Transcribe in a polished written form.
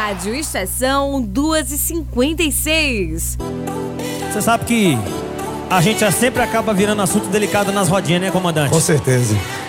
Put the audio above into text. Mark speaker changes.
Speaker 1: rádio. Estação 2h56.
Speaker 2: Você sabe que a gente sempre acaba virando assunto delicado nas rodinhas, né, comandante?
Speaker 3: Com certeza.